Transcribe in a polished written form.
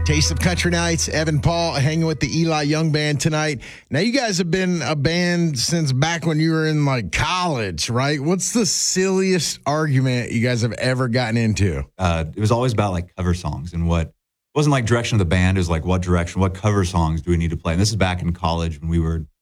Taste of Country Nights, Evan Paul hanging with the Eli Young Band tonight. Now, you guys have been a band since back when you were in like college, right? What's the silliest argument you guys have ever gotten into? It was always about like cover songs and what, it wasn't like direction of the band. It was like what cover songs do we need to play? And this is back in college when we were